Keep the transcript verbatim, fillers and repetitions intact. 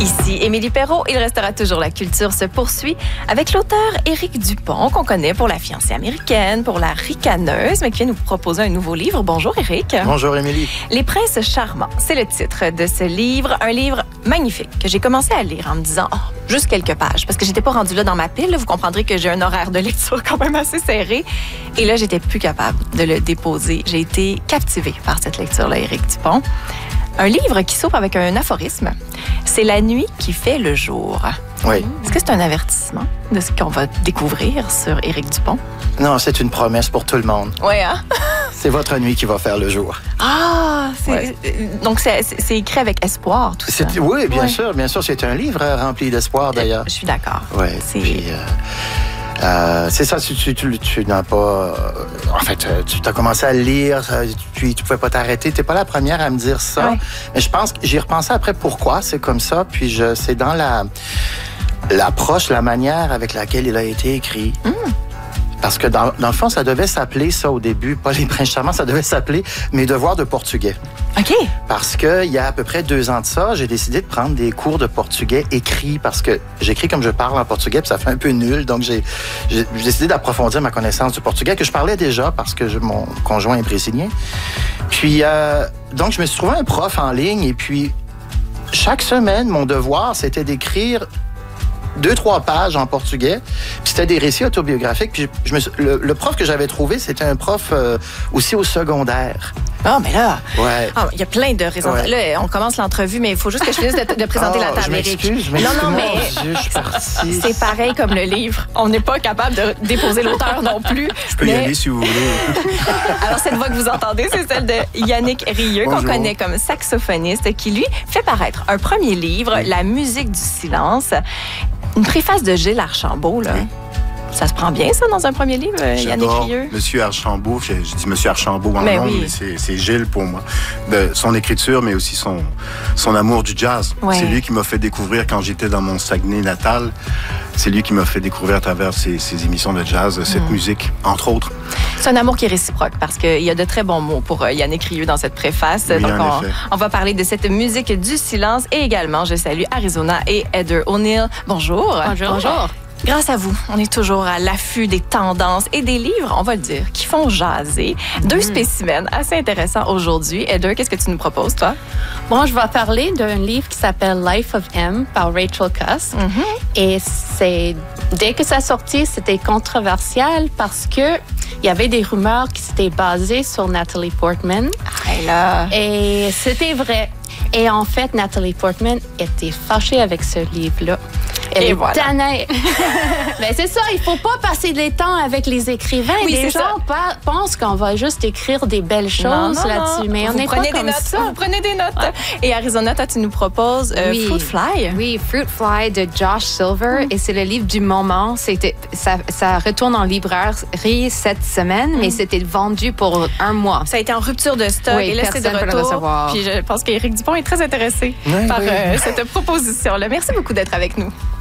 Ici Émilie Perrault. Il restera toujours la culture se poursuit avec l'auteur Éric Dupont, qu'on connaît pour La fiancée américaine, pour La ricaneuse, mais qui vient nous proposer un nouveau livre. Bonjour Éric. Bonjour Émilie. Les princes charmants, c'est le titre de ce livre. Un livre magnifique que j'ai commencé à lire en me disant oh, juste quelques pages, parce que j'étais pas rendue là dans ma pile. Vous comprendrez que j'ai un horaire de lecture quand même assez serré. Et là, j'étais plus capable de le déposer. J'ai été captivée par cette lecture-là, Éric Dupont. Un livre qui s'ouvre avec un aphorisme. C'est la nuit qui fait le jour. Oui. Est-ce que c'est un avertissement de ce qu'on va découvrir sur Éric Dupont? Non, c'est une promesse pour tout le monde. Oui, hein? C'est votre nuit qui va faire le jour. Ah! C'est, ouais. Donc, c'est, c'est écrit avec espoir, tout c'est, ça. Oui, bien ouais. sûr. Bien sûr, c'est un livre rempli d'espoir, d'ailleurs. Je suis d'accord. Oui. C'est... Puis, euh, euh, c'est ça, tu, tu, tu, tu n'as pas... Euh, en fait, tu as commencé à le lire, puis tu ne pouvais pas t'arrêter. Tu n'es pas la première à me dire ça. Ouais. Mais je pense que j'y repensé après pourquoi c'est comme ça. Puis je, c'est dans la, l'approche, la manière avec laquelle il a été écrit. Mm. Parce que dans, dans le fond, ça devait s'appeler ça au début, pas Les Princes charmants, ça devait s'appeler Mes devoirs de portugais. OK. Parce qu'il y a à peu près deux ans de ça, j'ai décidé de prendre des cours de portugais écrits parce que j'écris comme je parle en portugais, puis ça fait un peu nul. Donc, j'ai, j'ai, j'ai décidé d'approfondir ma connaissance du portugais, que je parlais déjà parce que je, mon conjoint est brésilien. Puis, euh, donc, je me suis trouvé un prof en ligne et puis, chaque semaine, mon devoir, c'était d'écrire deux, trois pages en portugais. Puis c'était des récits autobiographiques. Puis je me suis, le, le prof que j'avais trouvé, c'était un prof euh, aussi au secondaire. Ah, mais là, ouais. oh, il y a plein de raisons. Ouais. Là, on commence l'entrevue, mais il faut juste que je finisse de, de présenter oh, la table, je m'excuse, je m'excuse. Non, non, mais Dieu, je suis partie. C'est pareil comme le livre. On n'est pas capable de déposer l'auteur non plus. Je peux mais... y aller si vous voulez. Alors, cette voix que vous entendez, c'est celle de Yannick Rieu, qu'on connaît comme saxophoniste, qui, lui, fait paraître un premier livre, oui. La musique du silence. Une préface de Gilles Archambault, là. Oui. Ça se prend bien, ça, dans un premier livre, Yannick Rieu? Monsieur Archambault, je, je dis Monsieur Archambault en mais nom, oui. mais c'est, c'est Gilles pour moi. De son écriture, mais aussi son, son amour du jazz. Ouais. C'est lui qui m'a fait découvrir quand j'étais dans mon Saguenay natal. C'est lui qui m'a fait découvrir à travers ses, ses émissions de jazz, cette mmh. musique, entre autres. C'est un amour qui est réciproque parce qu'il y a de très bons mots pour Yannick Rieu dans cette préface. Oui, donc, en on, effet. on va parler de cette musique du silence et également, je salue Arizona et Heather O'Neill. Bonjour. Bonjour. Bonjour. Grâce à vous, on est toujours à l'affût des tendances et des livres, on va le dire, qui font jaser. Mm. Deux spécimens assez intéressants aujourd'hui. Heather, qu'est-ce que tu nous proposes, toi? Bon, je vais parler d'un livre qui s'appelle Life of M par Rachel Cusk. Mm-hmm. Et c'est, dès que ça sortit, c'était controversial parce que il y avait des rumeurs qui s'étaient basées sur Natalie Portman. Ah, là. Et c'était vrai. Et en fait, Natalie Portman était fâchée avec ce livre-là. Elle Et est voilà. tannée. Ben c'est ça, il faut pas passer des temps avec les écrivains. Oui, les gens pa- pensent qu'on va juste écrire des belles choses non, non, là-dessus, non. mais on n'est pas des comme notes, ça. Vous prenez des notes. Ouais. Et Arizona, toi, tu nous proposes euh, oui. Fruit Fly. Oui, Fruit Fly de Josh Silver. Mm. Et c'est le livre du moment. C'était, ça, ça retourne en librairie cette semaine, mm. mais c'était vendu pour un mois. Ça a été en rupture de stock. Oui, et là, c'est de retour. Puis je pense qu'Éric Dupont est très intéressé oui, par oui. Euh, cette proposition-là. Merci beaucoup d'être avec nous.